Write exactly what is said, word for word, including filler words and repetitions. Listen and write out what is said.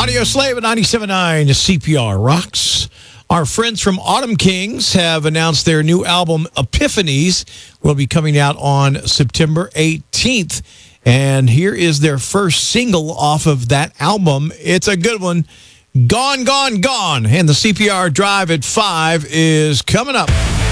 Audio Slave at ninety-seven point nine C P R rocks. Our friends from Autumn Kings have announced their new album, Epiphanies, will be coming out on September eighteenth. And here is their first single off of that album. It's a good one. Gone, Gone, Gone. And the C P R Drive at five is coming up.